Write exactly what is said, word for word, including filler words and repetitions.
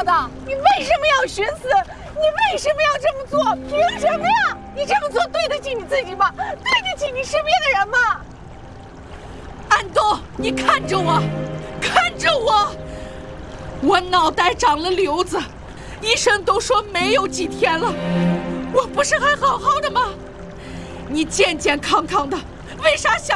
的？你为什么要寻死？你为什么要这么做？凭什么呀？你这么做对得起你自己吗？对得起你身边的人吗？ 安东，你看着我，看着我，我脑袋长了瘤子，医生都说没有几天了，我不是还好好的吗？你健健康康的，为啥想